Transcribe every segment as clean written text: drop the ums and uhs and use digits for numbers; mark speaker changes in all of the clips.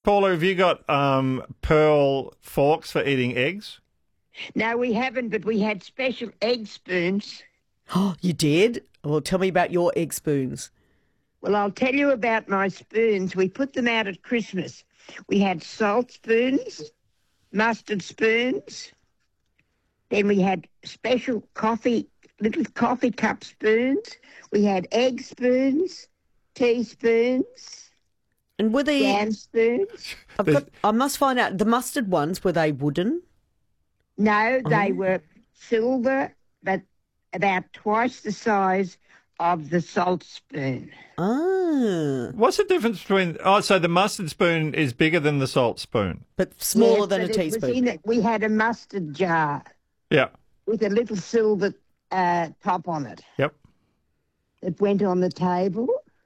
Speaker 1: Paula, have you got pearl forks for eating eggs?
Speaker 2: No, we haven't, but we had special egg spoons.
Speaker 3: Oh, you did? Well, tell me about your egg spoons.
Speaker 2: Well, I'll tell you about my spoons. We put them out at Christmas. We had salt spoons, mustard spoons. Then we had special little coffee cup spoons. We had egg spoons, teaspoons,
Speaker 3: And were they...
Speaker 2: jam spoons.
Speaker 3: I must find out, the mustard ones, were they wooden?
Speaker 2: No, they were silver, but about twice the size of the salt spoon.
Speaker 3: Ah,
Speaker 1: What's the difference between... Oh, so the mustard spoon is bigger than the salt spoon.
Speaker 3: but smaller
Speaker 2: Yes,
Speaker 3: than a
Speaker 2: but it was
Speaker 3: teaspoon.
Speaker 2: in it. We had a mustard jar
Speaker 1: Yeah.
Speaker 2: with a little silver top on it.
Speaker 1: Yep.
Speaker 2: It went on the table.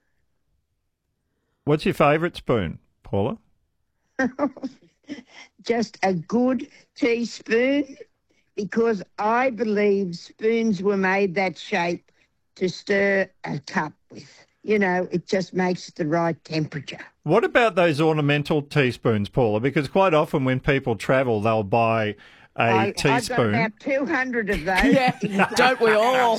Speaker 1: What's your favourite spoon, Paula?
Speaker 2: Just a good teaspoon, because I believe spoons were made that shape to stir a cup with. You know, it just makes it the right temperature.
Speaker 1: What about those ornamental teaspoons, Paula? Because quite often when people travel, they'll buy a
Speaker 2: I've got
Speaker 1: teaspoon.
Speaker 2: about 200 of those.
Speaker 3: Yeah, don't we all?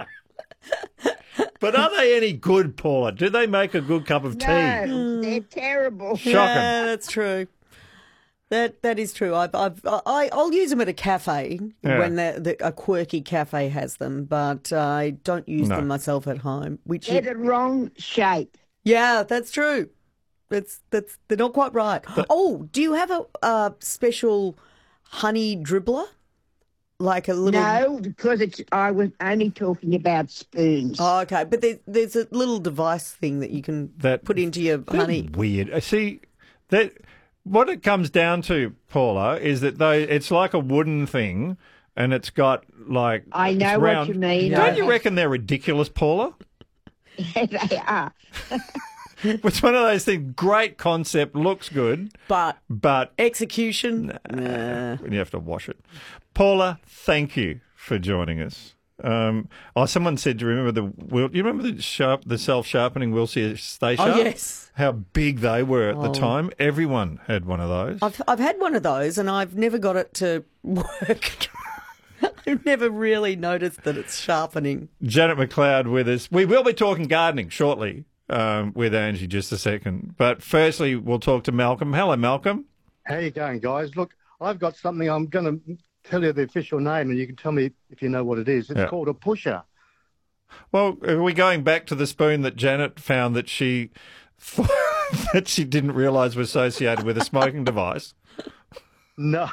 Speaker 1: But are they any good, Paula? Do they make a good cup of tea?
Speaker 2: No, they're terrible.
Speaker 1: Shocking.
Speaker 3: Yeah, that's true. That is true. I'll use them at a cafe when a quirky cafe has them, but I don't use them myself at home.
Speaker 2: They're the wrong shape.
Speaker 3: Yeah, that's true. They're not quite right. Do you have a special honey dribbler? Like a little...
Speaker 2: No, because I was only talking about spoons.
Speaker 3: Oh, okay. But there's a little device thing that you can put into your honey.
Speaker 1: Weird. See, that what it comes down to, Paula, is that it's like a wooden thing, and it's got like...
Speaker 2: I know
Speaker 1: it's
Speaker 2: what
Speaker 1: round.
Speaker 2: you mean.
Speaker 1: Don't you reckon they're ridiculous, Paula?
Speaker 2: Yeah, they are.
Speaker 1: It's one of those things, great concept, looks good,
Speaker 3: But
Speaker 1: but
Speaker 3: execution? Nah.
Speaker 1: you have to wash it. Paula, thank you for joining us. Someone said, do you remember the self-sharpening Wilsey Stay Sharp?
Speaker 3: Oh, yes.
Speaker 1: How big they were at the time. Everyone had one of those.
Speaker 3: I've had one of those and I've never got it to work. I've never really noticed that it's sharpening.
Speaker 1: Janet McLeod with us. We will be talking gardening shortly with Angie, just a second. But firstly, we'll talk to Malcolm. Hello, Malcolm.
Speaker 4: How you going, guys? Look, I've got something. I'm going to tell you the official name, and you can tell me if you know what it is. It's called a pusher.
Speaker 1: Well, are we going back to the spoon that Janet found that she that she didn't realise was associated with a smoking device?
Speaker 4: No.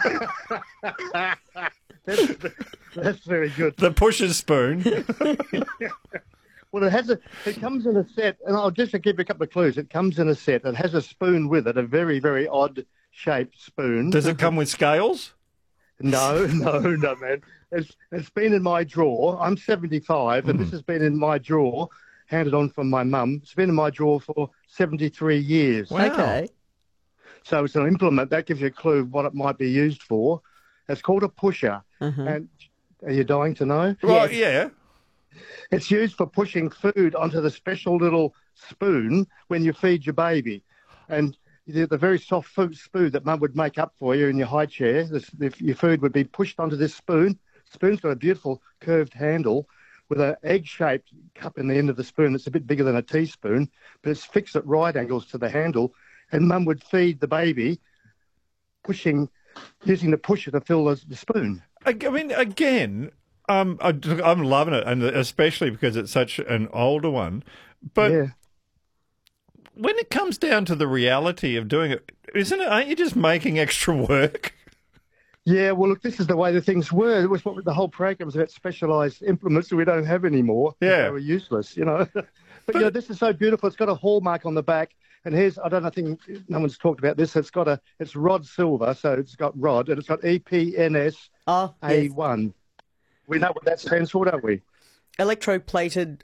Speaker 4: That's very good.
Speaker 1: The pusher spoon.
Speaker 4: Well, it comes in a set, and I'll just give you a couple of clues. It comes in a set. It has a spoon with it, a very, very odd-shaped spoon.
Speaker 1: Does it come with scales?
Speaker 4: No, man. It's been in my drawer. I'm 75, and this has been in my drawer, handed on from my mum. It's been in my drawer for 73 years.
Speaker 1: Wow.
Speaker 3: Okay.
Speaker 4: So it's an implement. That gives you a clue what it might be used for. It's called a pusher. And are you dying to know?
Speaker 1: Well, yeah.
Speaker 4: It's used for pushing food onto the special little spoon when you feed your baby. And the very soft spoon that Mum would make up for you in your high chair, your food would be pushed onto this spoon. The spoon's got a beautiful curved handle with an egg-shaped cup in the end of the spoon. It's a bit bigger than a teaspoon, but it's fixed at right angles to the handle. And Mum would feed the baby using the pusher to fill the spoon.
Speaker 1: I mean, again, I'm loving it, and especially because it's such an older one. But when it comes down to the reality of doing it, aren't you just making extra work?
Speaker 4: Yeah, well, look, this is the way the things were. It was what the whole program was about, specialised implements that we don't have anymore.
Speaker 1: Yeah.
Speaker 4: They were useless, you know. But this is so beautiful. It's got a hallmark on the back. And here's, I think no one's talked about this. It's rod silver, so it's got rod, and it's got EPNS A1.
Speaker 3: Yes.
Speaker 4: We know what that stands for, don't we?
Speaker 3: Electroplated,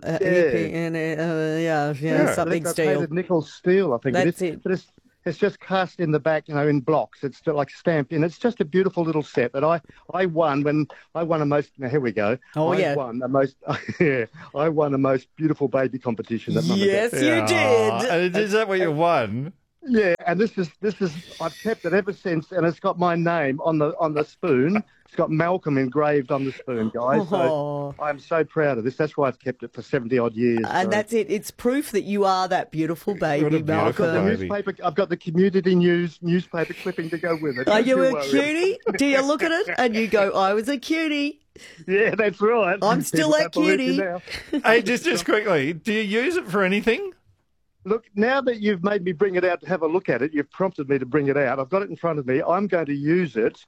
Speaker 3: something steel.
Speaker 4: Electroplated nickel steel, I think
Speaker 3: That's
Speaker 4: it is.
Speaker 3: it.
Speaker 4: But it's just cast in the back, in blocks. It's still like stamped in. It's just a beautiful little set that I won when I won a most. Now here we go. I won the most. I won a most beautiful baby competition. That Mum
Speaker 3: Yes,
Speaker 4: had.
Speaker 3: you did.
Speaker 1: Is that what you won?
Speaker 4: Yeah, and this is I've kept it ever since, and it's got my name on the spoon. It's got Malcolm engraved on the spoon, guys. So I'm so proud of this. That's why I've kept it for 70 odd years.
Speaker 3: And that's it. It's proof that you are that beautiful baby, Malcolm.
Speaker 4: I've got the community news newspaper clipping to go with it.
Speaker 3: Are you a cutie? Do you look at it and you go, I was a cutie?
Speaker 4: Yeah, that's right.
Speaker 3: I'm still that cutie.
Speaker 1: Hey, just quickly, do you use it for anything?
Speaker 4: Look, now that you've made me bring it out to have a look at it, you've prompted me to bring it out. I've got it in front of me. I'm going to use it.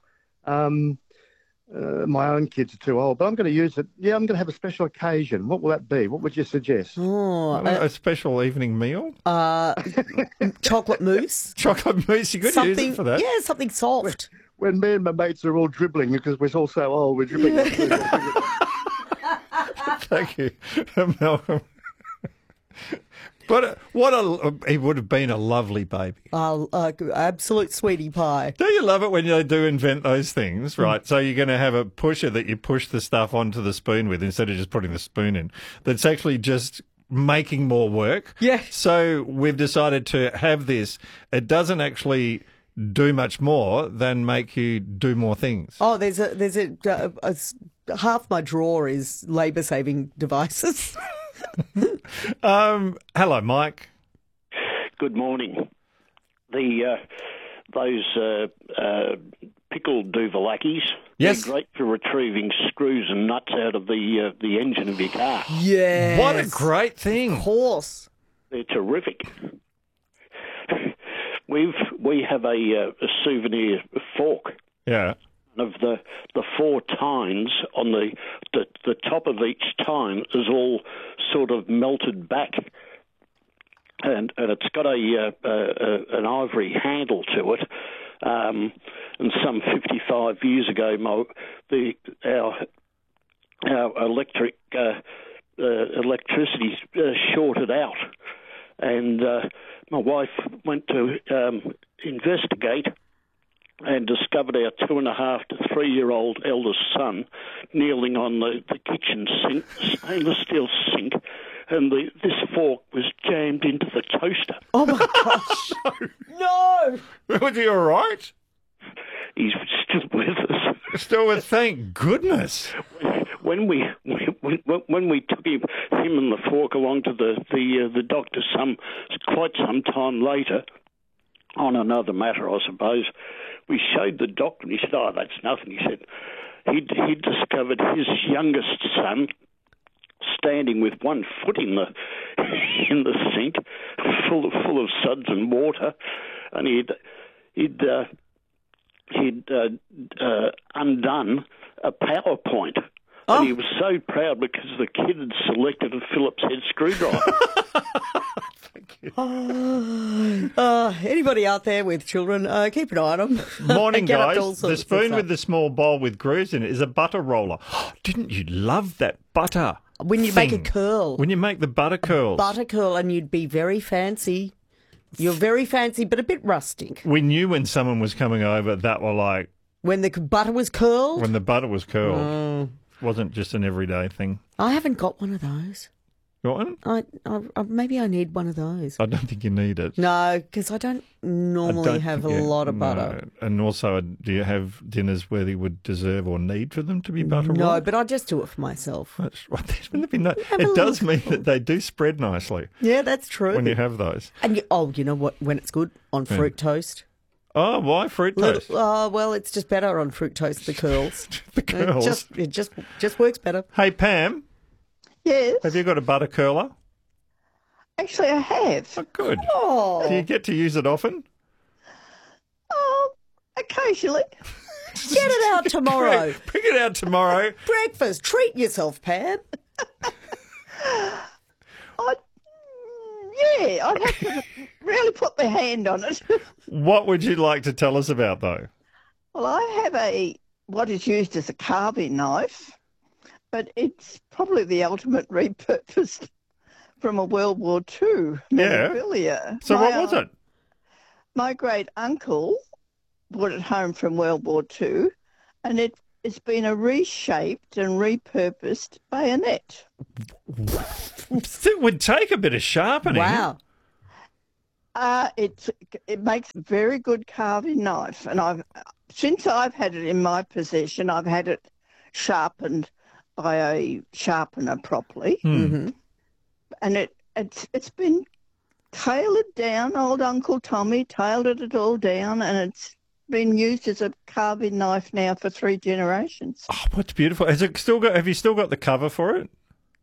Speaker 4: My own kids are too old, but I'm going to use it. Yeah, I'm going to have a special occasion. What will that be? What would you suggest?
Speaker 1: A special evening meal?
Speaker 3: Chocolate mousse.
Speaker 1: Chocolate mousse, you could use it for that.
Speaker 3: Yeah, something soft.
Speaker 4: When me and my mates are all dribbling because we're all so old, we're dribbling.
Speaker 1: Thank you, Malcolm. But he would have been a lovely baby.
Speaker 3: Absolute sweetie pie.
Speaker 1: Do you love it when they do invent those things, right? So you're going to have a pusher that you push the stuff onto the spoon with instead of just putting the spoon in. That's actually just making more work.
Speaker 3: Yeah.
Speaker 1: So we've decided to have this. It doesn't actually do much more than make you do more things.
Speaker 3: Oh, there's half my drawer is labour-saving devices.
Speaker 1: Hello, Mike.
Speaker 5: Good morning. Those pickled Duvalakis,
Speaker 1: yes,
Speaker 5: they're great for retrieving screws and nuts out of the engine of your car.
Speaker 3: Yeah,
Speaker 1: what a great thing!
Speaker 3: Of course,
Speaker 5: they're terrific. We have a souvenir fork.
Speaker 1: Yeah.
Speaker 5: Of the four tines on the top of each tine is all sort of melted back, and it's got an ivory handle to it. And some 55 years ago, our electricity shorted out, and my wife went to investigate and discovered our 2.5 to 3 year old eldest son kneeling on the kitchen sink, stainless steel sink, and this fork was jammed into the toaster.
Speaker 3: Oh my gosh! No!
Speaker 1: Was he all right?
Speaker 5: He's still with us.
Speaker 1: Still with, thank goodness.
Speaker 5: When we took him and the fork along to the doctor quite some time later, on another matter, I suppose, we showed the doctor, and he said, "Oh, that's nothing." He said he'd discovered his youngest son standing with one foot in the sink, full of suds and water, and he'd undone a PowerPoint.
Speaker 3: Oh.
Speaker 5: And he was so proud because the kid had selected a Phillips head screwdriver.
Speaker 3: Anybody out there with children, keep an eye on them.
Speaker 1: Morning, guys. The spoon with the small bowl with grooves in it is a butter roller. Didn't you love that butter?
Speaker 3: When you make a curl.
Speaker 1: When you make the butter curls.
Speaker 3: Butter curl, and you'd be very fancy. You're very fancy, but a bit rustic.
Speaker 1: We knew when someone was coming over that were like...
Speaker 3: When the butter was curled?
Speaker 1: When the butter was curled. Wasn't just an everyday thing.
Speaker 3: I haven't got one of those.
Speaker 1: Got one?
Speaker 3: Maybe I need one of those.
Speaker 1: I don't think you need it.
Speaker 3: No, because I don't normally have a lot of butter.
Speaker 1: And also, do you have dinners where you would deserve or need for them to be butter rolled?
Speaker 3: No, but I just do it for myself.
Speaker 1: It does mean that they do spread nicely.
Speaker 3: Yeah, that's true.
Speaker 1: When you have those.
Speaker 3: And you know what? When it's good? On fruit toast.
Speaker 1: Oh, why fruit toast?
Speaker 3: Well, it's just better on fruit toast, the curls.
Speaker 1: The curls.
Speaker 3: It just works better.
Speaker 1: Hey, Pam.
Speaker 2: Yes.
Speaker 1: Have you got a butter curler?
Speaker 2: Actually, I have.
Speaker 1: Oh, good.
Speaker 3: Oh.
Speaker 1: Do you get to use it often?
Speaker 2: Oh, occasionally.
Speaker 3: Get it out tomorrow.
Speaker 1: Bring it out tomorrow.
Speaker 3: Breakfast. Treat yourself, Pam.
Speaker 2: I'd have to really put my hand on it.
Speaker 1: What would you like to tell us about, though?
Speaker 2: Well, I have what is used as a carving knife, but it's probably the ultimate repurposed from a World War II memorabilia.
Speaker 1: So what was it?
Speaker 2: My great uncle brought it home from World War II, and it's been a reshaped and repurposed bayonet.
Speaker 1: It would take a bit of sharpening.
Speaker 3: Wow.
Speaker 2: It makes a very good carving knife, and since I've had it in my possession, I've had it sharpened by a sharpener properly,
Speaker 3: Mm-hmm.
Speaker 2: and it's been tailored down. Old Uncle Tommy tailored it all down, and it's been used as a carving knife now for 3 generations.
Speaker 1: Oh, what's beautiful. Has it still got? Have you still got the cover for it?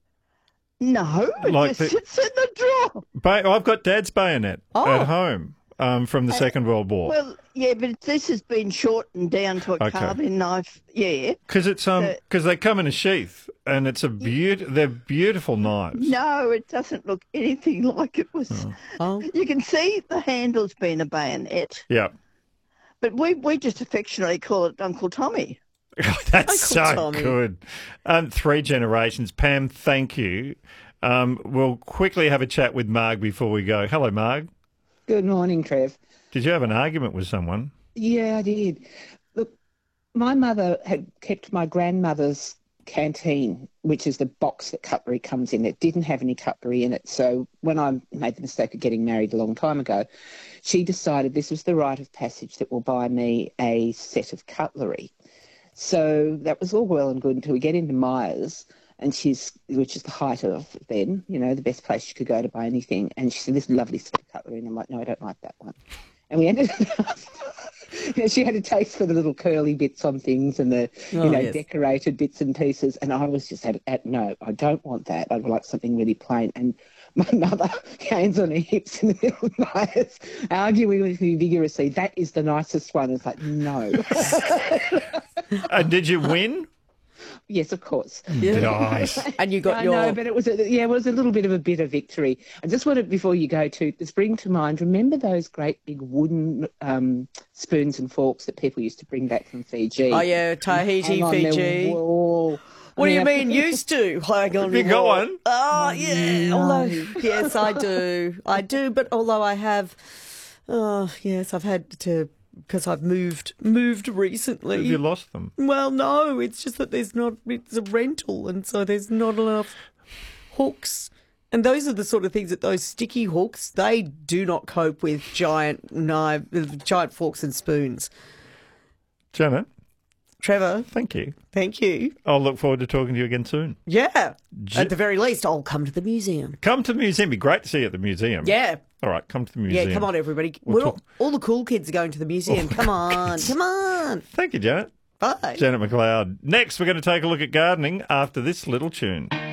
Speaker 2: No, it
Speaker 1: Like
Speaker 2: just sits in the drawer.
Speaker 1: I've got Dad's bayonet at home from the Second World War.
Speaker 2: Well, yeah, but this has been shortened down to a carving knife. Yeah,
Speaker 1: because because they come in a sheath, and it's they're beautiful knives.
Speaker 2: No, it doesn't look anything like it was.
Speaker 3: Oh.
Speaker 2: You can see the handle's been a bayonet.
Speaker 1: Yeah.
Speaker 2: But we just affectionately call it Uncle Tommy.
Speaker 1: That's
Speaker 3: Uncle
Speaker 1: so
Speaker 3: Tommy.
Speaker 1: good. 3 generations. Pam, thank you. We'll quickly have a chat with Marg before we go. Hello, Marg.
Speaker 6: Good morning, Trev.
Speaker 1: Did you have an argument with someone?
Speaker 6: Yeah, I did. Look, my mother had kept my grandmother's canteen, which is the box that cutlery comes in. It didn't have any cutlery in it. So when I made the mistake of getting married a long time ago, she decided this was the rite of passage that will buy me a set of cutlery. So that was all well and good until we get into Myers, and which is the height of then, the best place you could go to buy anything. And she said, this lovely set of cutlery. And I'm like, no, I don't like that one. And we ended up, she had a taste for the little curly bits on things and the,
Speaker 3: yes.
Speaker 6: decorated bits and pieces. And I was just no, I don't want that. I'd like something really plain. And my mother, hands on her hips in the middle of Myers, arguing with me vigorously, that is the nicest one. It's like, no.
Speaker 1: And did you win?
Speaker 6: Yes, of course.
Speaker 3: Yeah.
Speaker 1: Nice.
Speaker 3: And you got
Speaker 6: No, but it was a little bit of a bitter victory. I just wanted, before you go to bring to mind, remember those great big wooden spoons and forks that people used to bring back from Fiji?
Speaker 3: Oh, yeah, Tahiti,
Speaker 6: Hang on their
Speaker 3: Fiji.
Speaker 6: wall.
Speaker 3: What do you mean used to? Hang on.
Speaker 1: Have you got one?
Speaker 3: Oh, yeah.
Speaker 6: No.
Speaker 3: Although, yes, I do. But although I have, yes, I've had to, because I've moved recently.
Speaker 1: Have you lost them?
Speaker 3: Well, no, it's just that it's a rental, and so there's not enough hooks. And those are the sort of things that those sticky hooks, they do not cope with giant forks and spoons.
Speaker 1: Janet,
Speaker 3: Trevor,
Speaker 1: thank you.
Speaker 3: thank you.
Speaker 1: I'll look forward to talking to you again soon.
Speaker 3: Yeah. At the very least, I'll come to the museum.
Speaker 1: Come to the museum. It'd be great to see you at the museum.
Speaker 3: Yeah.
Speaker 1: All right, come to the museum.
Speaker 3: Yeah, come on, everybody.
Speaker 1: We'll
Speaker 3: All the cool kids are going to the museum. Come on. Come on.
Speaker 1: Thank you, Janet.
Speaker 3: Bye.
Speaker 1: Janet McLeod. Next, we're going to take a look at gardening after this little tune.